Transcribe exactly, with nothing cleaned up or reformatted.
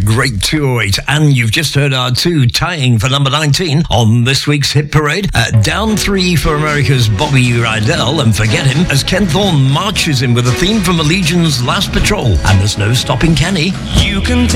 great two oh eight. And you've just heard our two tying for number nineteen on this week's Hit Parade. Uh, down three for America's Bobby Rydell and Forget Him, as Ken Thorne marches in with a theme from Allegion's Last Patrol. And there's no stopping Kenny. You can take